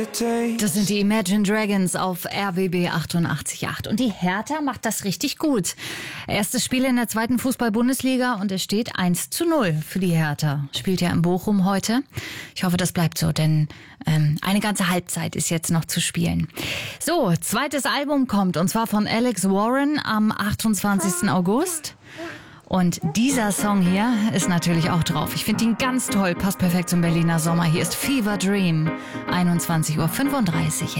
Das sind die Imagine Dragons auf RBB 88.8. Und die Hertha macht das richtig gut. Erstes Spiel in der 2. Fußball-Bundesliga und es steht 1:0 für die Hertha. Spielt ja in Bochum heute. Ich hoffe, das bleibt so, denn eine ganze Halbzeit ist jetzt noch zu spielen. So, zweites Album kommt und zwar von Alex Warren am 28. August. Und dieser Song hier ist natürlich auch drauf. Ich finde ihn ganz toll, passt perfekt zum Berliner Sommer. Hier ist Fever Dream, 21:35 Uhr.